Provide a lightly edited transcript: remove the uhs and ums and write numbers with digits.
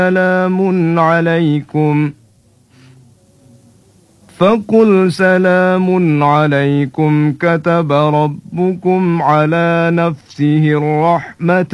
سلام عليكم فقل سلام عليكم كتب ربكم على نفسه الرحمة